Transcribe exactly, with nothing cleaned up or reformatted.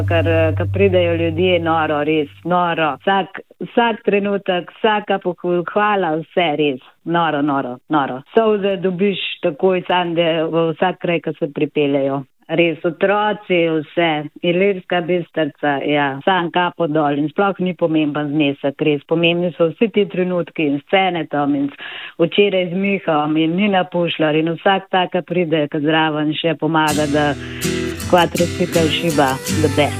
Ker, ko pridejo ljudje, noro, res, noro. Vsak, vsak trenutek, vsaka pohvala, vse res. Noro, noro, noro. Solze dobiš takoj sande v vsak kraj, ko se pripeljejo. Res, otroci, vse. Ilirska Bistrica, ja, sam kapo dol in sploh ni pomemben znesek, res. Pomembni so vsi ti trenutki in scene tam in včeraj z Mihom in Nina Pušlar in vsak taka pride, ko zraven še pomaga, da quattro cikel šiba, the best.